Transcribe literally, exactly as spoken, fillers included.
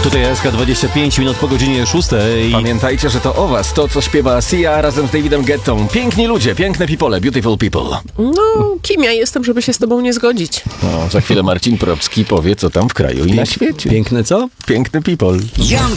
Tutaj S K dwadzieścia pięć minut po godzinie szóstej. Pamiętajcie, że to o was, to co śpiewa Sia razem z Davidem Guettą. Piękni ludzie, piękne people, beautiful people. No, kim ja jestem, żeby się z tobą nie zgodzić? No, za chwilę Marcin Probski powie, co tam w kraju i na świecie. Piękne co? Piękny people. Jan